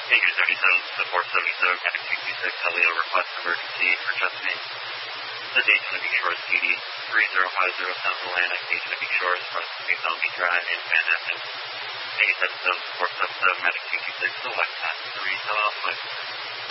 Danger 37 to 477, Medic 226, Helio request emergency for Chesapeake. The Daytona Beach Shores PD 3050 South Atlantic, Daytona Beach Shores, Prospect Long Beach Drive in Van Essen. Danger 77 to 477, Medic 226, the West Pass 3, Alpha.